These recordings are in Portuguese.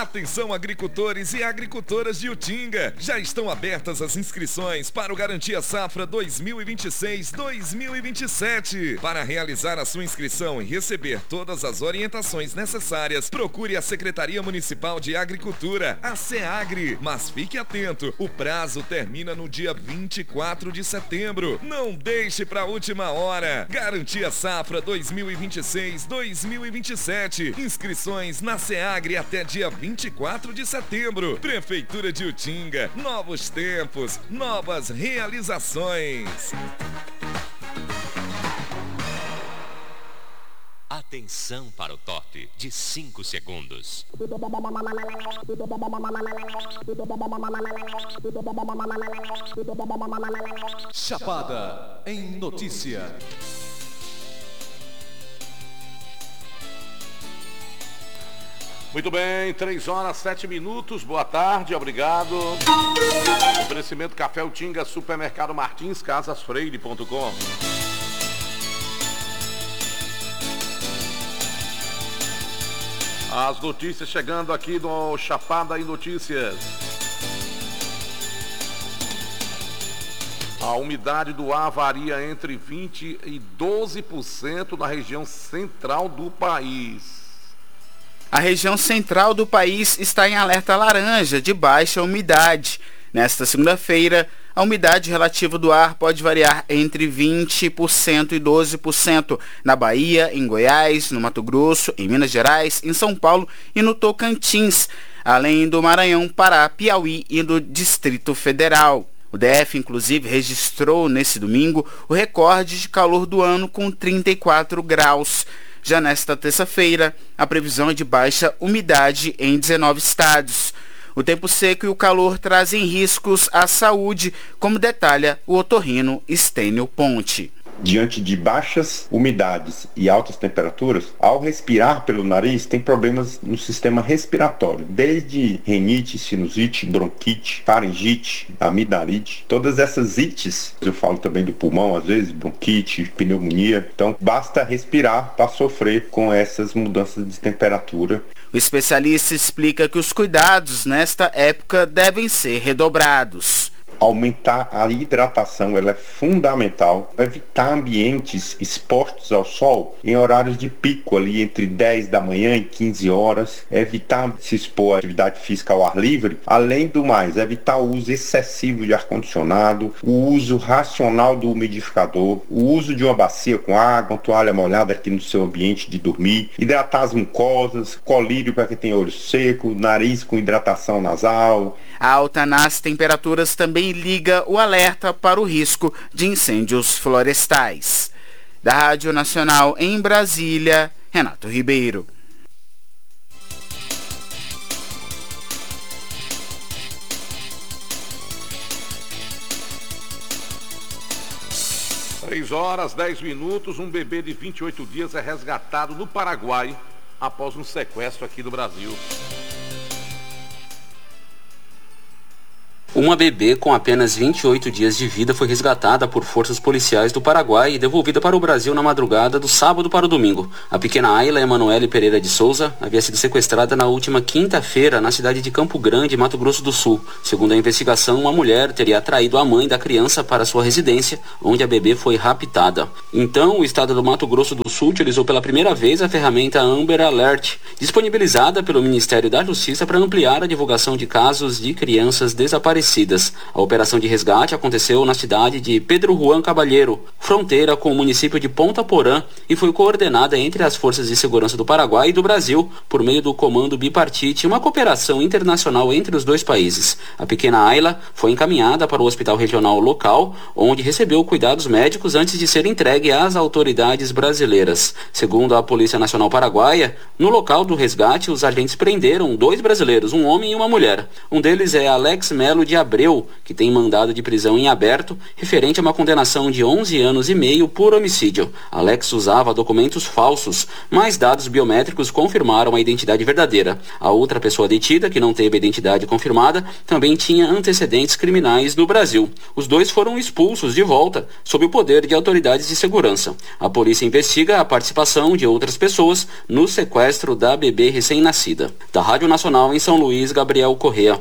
Atenção, agricultores e agricultoras de Utinga. Já estão abertas as inscrições para o Garantia Safra 2026-2027. Para realizar a sua inscrição e receber todas as orientações necessárias, procure a Secretaria Municipal de Agricultura, a SEAGRE. Mas fique atento, o prazo termina no dia 24 de setembro. Não deixe para a última hora. Garantia Safra 2026-2027. Inscrições na SEAGRE até dia 24 de setembro. Prefeitura de Utinga. Novos tempos, novas realizações. Atenção para o top de 5 segundos. Chapada em notícia. Muito bem, 3 horas 7 minutos, boa tarde, obrigado. Oferecimento Café Utinga, Supermercado Martins, casasfreire.com. As notícias chegando aqui no Chapada em Notícias. A umidade do ar varia entre 20% e 12% na região central do país. A região central do país está em alerta laranja de baixa umidade. Nesta segunda-feira, a umidade relativa do ar pode variar entre 20% e 12% na Bahia, em Goiás, no Mato Grosso, em Minas Gerais, em São Paulo e no Tocantins, além do Maranhão, Pará, Piauí e do Distrito Federal. O DF, inclusive, registrou nesse domingo o recorde de calor do ano com 34 graus. Já nesta terça-feira, a previsão é de baixa umidade em 19 estados. O tempo seco e o calor trazem riscos à saúde, como detalha o otorrino Estênio Ponte. Diante de baixas umidades e altas temperaturas, ao respirar pelo nariz tem problemas no sistema respiratório, desde rinite, sinusite, bronquite, faringite, amidalite, todas essas ites, eu falo também do pulmão às vezes, bronquite, pneumonia, então basta respirar para sofrer com essas mudanças de temperatura. O especialista explica que os cuidados nesta época devem ser redobrados. Aumentar a hidratação, ela é fundamental. Evitar ambientes expostos ao sol em horários de pico, ali entre 10 da manhã e 15 horas. Evitar se expor à atividade física ao ar livre. Além do mais, evitar o uso excessivo de ar-condicionado, o uso racional do umidificador, o uso de uma bacia com água, uma toalha molhada aqui no seu ambiente de dormir, hidratar as mucosas, colírio para quem tem olho seco, nariz com hidratação nasal. A alta nas temperaturas também liga o alerta para o risco de incêndios florestais. Da Rádio Nacional em Brasília, Renato Ribeiro. Três horas 10 minutos, um bebê de 28 dias é resgatado no Paraguai após um sequestro aqui no Brasil. Uma bebê com apenas 28 dias de vida foi resgatada por forças policiais do Paraguai e devolvida para o Brasil na madrugada do sábado para o domingo. A pequena Ayla Emanuele Pereira de Souza havia sido sequestrada na última quinta-feira na cidade de Campo Grande, Mato Grosso do Sul. Segundo a investigação, uma mulher teria atraído a mãe da criança para sua residência, onde a bebê foi raptada. Então, o estado do Mato Grosso do Sul utilizou pela primeira vez a ferramenta Amber Alert, disponibilizada pelo Ministério da Justiça para ampliar a divulgação de casos de crianças desaparecidas. A operação de resgate aconteceu na cidade de Pedro Juan Cabalheiro, fronteira com o município de Ponta Porã, e foi coordenada entre as forças de segurança do Paraguai e do Brasil por meio do Comando Bipartite, uma cooperação internacional entre os dois países. A pequena Ayla foi encaminhada para o hospital regional local, onde recebeu cuidados médicos antes de ser entregue às autoridades brasileiras. Segundo a Polícia Nacional Paraguaia, no local do resgate, os agentes prenderam 2 brasileiros, um homem e uma mulher. Um deles é Alex Melo de de Abreu, que tem mandado de prisão em aberto, referente a uma condenação de 11 anos e meio por homicídio. Alex usava documentos falsos, mas dados biométricos confirmaram a identidade verdadeira. A outra pessoa detida, que não teve a identidade confirmada, também tinha antecedentes criminais no Brasil. Os dois foram expulsos de volta, sob o poder de autoridades de segurança. A polícia investiga a participação de outras pessoas no sequestro da bebê recém-nascida. Da Rádio Nacional em São Luís, Gabriel Correa.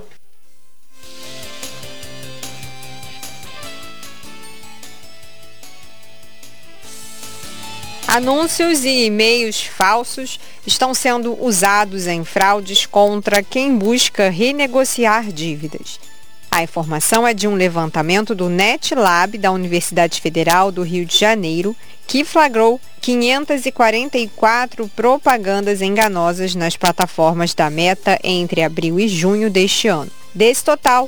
Anúncios e e-mails falsos estão sendo usados em fraudes contra quem busca renegociar dívidas. A informação é de um levantamento do NetLab da Universidade Federal do Rio de Janeiro, que flagrou 544 propagandas enganosas nas plataformas da Meta entre abril e junho deste ano. Desse total,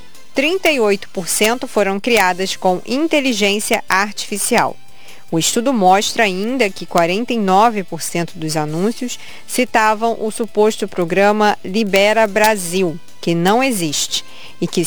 38% foram criadas com inteligência artificial. O estudo mostra ainda que 49% dos anúncios citavam o suposto programa Libera Brasil, que não existe, e que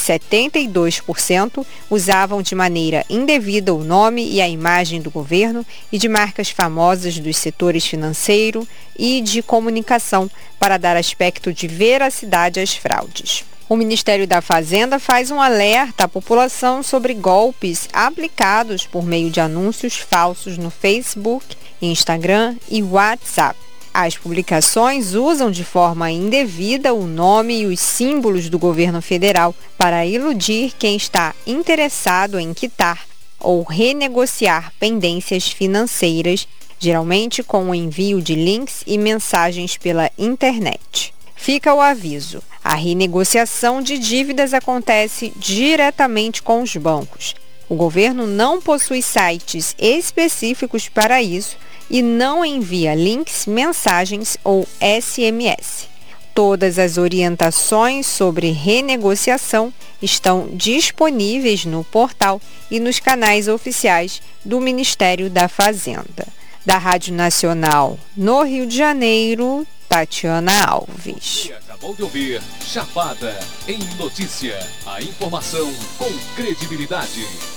72% usavam de maneira indevida o nome e a imagem do governo e de marcas famosas dos setores financeiro e de comunicação para dar aspecto de veracidade às fraudes. O Ministério da Fazenda faz um alerta à população sobre golpes aplicados por meio de anúncios falsos no Facebook, Instagram e WhatsApp. As publicações usam de forma indevida o nome e os símbolos do governo federal para iludir quem está interessado em quitar ou renegociar pendências financeiras, geralmente com o envio de links e mensagens pela internet. Fica o aviso: a renegociação de dívidas acontece diretamente com os bancos. O governo não possui sites específicos para isso e não envia links, mensagens ou SMS. Todas as orientações sobre renegociação estão disponíveis no portal e nos canais oficiais do Ministério da Fazenda. Da Rádio Nacional no Rio de Janeiro, Tatiana Alves. Acabou de ouvir Chapada em Notícia. A informação com credibilidade.